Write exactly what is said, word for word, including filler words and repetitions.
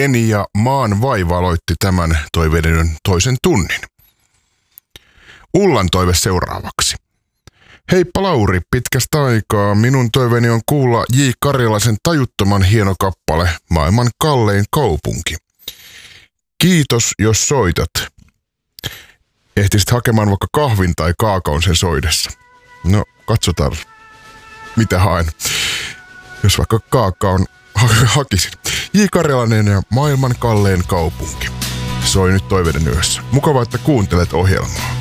Eni ja Maan vaiva aloitti tämän toiveiden toisen tunnin. Ullan toive seuraavaksi. Heippa Lauri, pitkästä aikaa. Minun toiveeni on kuulla J. Karjalaisen tajuttoman hieno kappale Maailman kallein kaupunki. Kiitos, jos soitat. Ehtisit hakemaan vaikka kahvin tai kaakaon sen soidessa. No, katsotaan, mitä haen. Jos vaikka kaakaon ha- hakisin. J. Karjalainen ja Maailman kallein kaupunki. Soi nyt toiveiden yössä. Mukavaa, että kuuntelet ohjelmaa.